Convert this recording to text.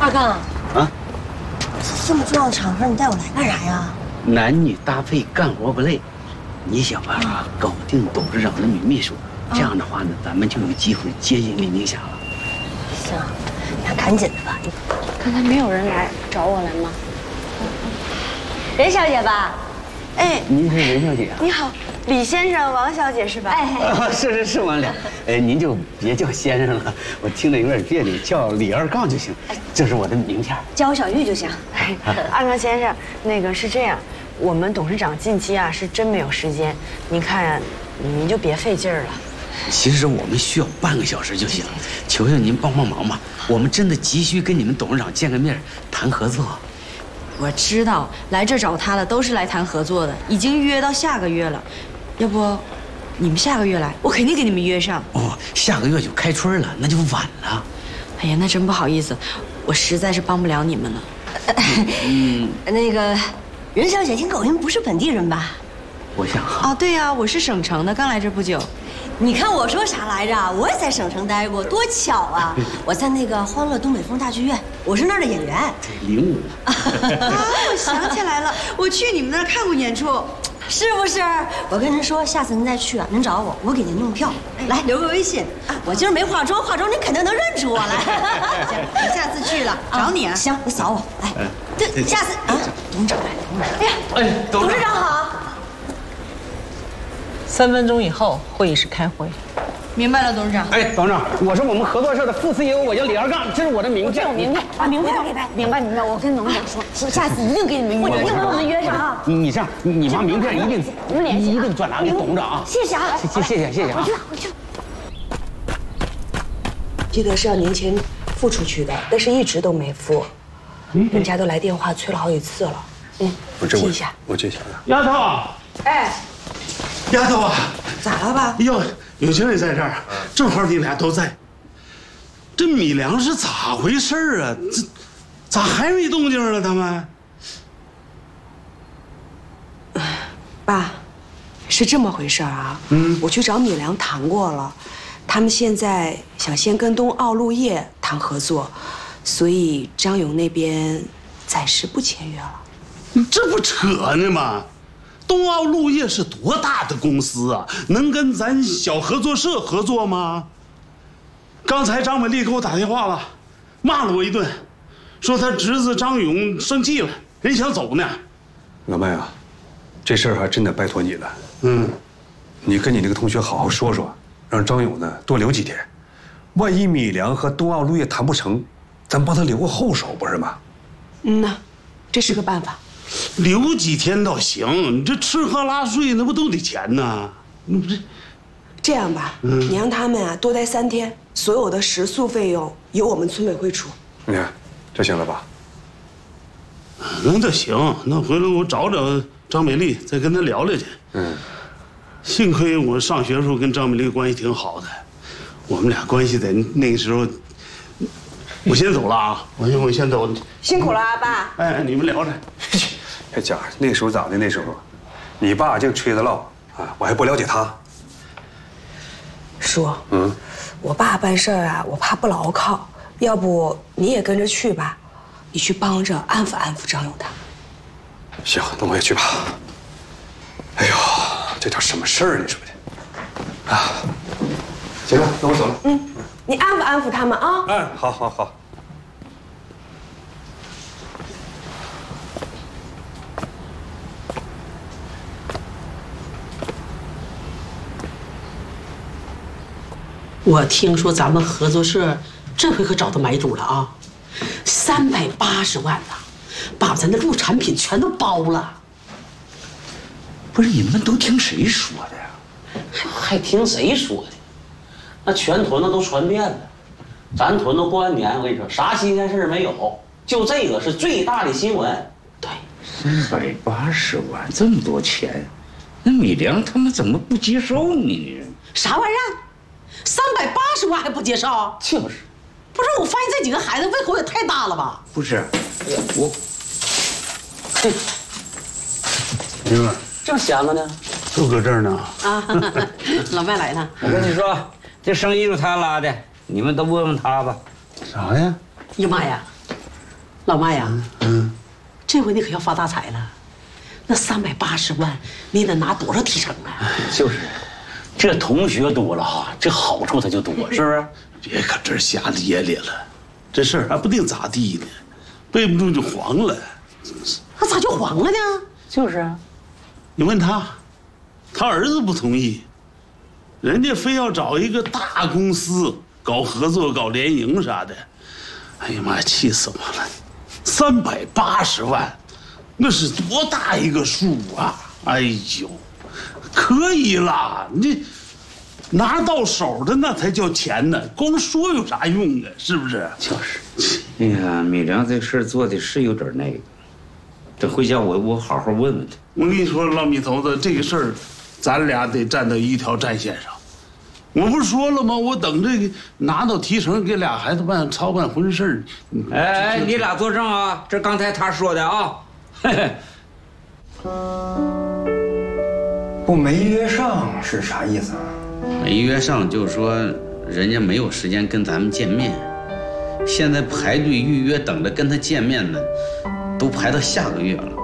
二杠啊， 这么重要的场合，你带我来干啥呀？ 男女搭配，干活不累。你想办法搞定董事长的女秘书，这样的话呢，咱们就有机会接近林青霞了。 行，那赶紧的吧。 刚才没有人来找我来吗？ 任小姐吧？ 哎， 您是任小姐啊？ 你好，李先生、王小姐是吧？ 哎， 是王俩。您就别叫先生了，我听着有点别扭，叫李二杠就行。这是我的名片， 叫我小玉就行。 二杠先生，那个是这样，我们董事长近期啊是真没有时间，您看，您就别费劲儿了。 其实我们需要半个小时就行，求求您帮帮忙吧，我们真的急需跟你们董事长见个面，谈合作。 我知道来这找他的都是来谈合作的，已经预约到下个月了。要不，你们下个月来，我肯定给你们约上。 哦，下个月就开春了，那就晚了。 哎呀，那真不好意思，我实在是帮不了你们了。 那个，任小姐听口音不是本地人吧？ 我想哈。 哦，对呀，我是省城的，刚来这不久。 你看我说啥来着？我也在省城待过，多巧啊！我在那个欢乐东北风大剧院，我是那儿的演员。 05。 啊，我想起来了，我去你们那儿看过演出， 是不是？我跟您说，下次您再去啊，您找我，我给您弄票。来，留个微信。我今儿没化妆，化妆您肯定能认出我来。 行，我下次去了找你啊。 行，你扫我。哎，这下次啊，董事长来，董事长。哎呀， 哎， 董事长好。 3分钟以后会议室开会。 明白了，董事长。 哎，董事长，我是我们合作社的副 CEO，我叫李二杠，这是我的名片。 我名片，把名片给他。明白。我跟董事长说，下次一定给你们约，一定把我们约上啊。 你这样，你把名片一定我们联系一定转达给董事长啊。 谢谢啊， 谢谢啊。 回去了。 记得是要年前付出去的，但是一直都没付，人家都来电话催了好几次了。记一下。 我记下来。 丫头， 哎， 丫头啊， 咋了吧？ 哟，永清也在这儿，正好你俩都在。这米粮是咋回事啊？这咋还没动静了？他们？ 爸，是这么回事啊。我去找米粮谈过了，他们现在想先跟东奥陆业谈合作，所以张勇那边暂时不签约了。 这不扯呢吗？东奥陆业是多大的公司啊，能跟咱小合作社合作吗？刚才张美丽给我打电话了，骂了我一顿，说他侄子张勇生气了，人想走呢。 老麦啊，这事儿还真得拜托你了。你跟你那个同学好好说说，让张勇呢多留几天，万一米粮和东奥陆业谈不成，咱帮他留个后手，不是吗？ 呐，这是个办法。 留几天倒行，你这吃喝拉睡那不都得钱呢？你不是这样吧，你让他们啊多待3天，所有的食宿费用由我们村委会出。 你看，这行了吧？ 那行，那回来我找找张美丽，再跟她聊聊去。幸亏我上学时候跟张美丽关系挺好的，我们俩关系在那个时候。我先走了啊，我先走。 辛苦了啊，爸。 哎，你们聊着。 这家伙那时候咋的？那时候，你爸净吹的唠啊，我还不了解他。 叔，我爸办事儿啊，我怕不牢靠，要不你也跟着去吧，你去帮着安抚安抚张勇他。 行，那我也去吧。哎呦，这叫什么事儿？你说的啊？行了，那我走了。 你安抚安抚他们啊。 好。 我听说咱们合作社这回可找到买主了啊，380万呐，把咱的陆产品全都包了。 不是你们都听谁说的呀？ 还听谁说的？那全屯子都传遍了，咱屯子过完年，我跟你说，啥新鲜事没有，就这个是最大的新闻。 对 ，380万，这么多钱，那米粮他们怎么不接受呢？ 啥玩意儿？380万还不接受？ 就是， 不是，我发现这几个孩子胃口也太大了吧？ 不是，我， 嘿， 明白， 正闲着呢， 都搁这儿呢。 啊，老麦来呢。 我跟你说，这生意是他拉的，你们都问问他吧。 啥呀？ 哎呀妈呀， 老麦呀，这回你可要发大财了，那380万，你得拿多少提成啊？ 就是，这同学多了哈，这好处他就多，是不是？ 别搁这儿瞎咧咧了，这事儿还不定咋地呢，背不住就黄了。 那咋就黄了呢？ 就是啊， 你问他，他儿子不同意，人家非要找一个大公司搞合作、搞联营啥的。哎呀妈呀，气死我了！380万，那是多大一个数啊！哎呦，可以啦，你这拿到手的那才叫钱呢，光说有啥用啊？是不是？ 就是。哎呀，米良这事做的是有点那个，这回家我好好问问他。 我跟你说，老米头子，这个事儿，咱俩得站到一条战线上。我不是说了吗？我等这个拿到提成，给俩孩子操办婚事儿。 哎，你俩作证啊！这刚才他说的啊。嘿嘿。 不没约上是啥意思啊？ 没约上就是说人家没有时间跟咱们见面，现在排队预约等着跟他见面的，都排到下个月了。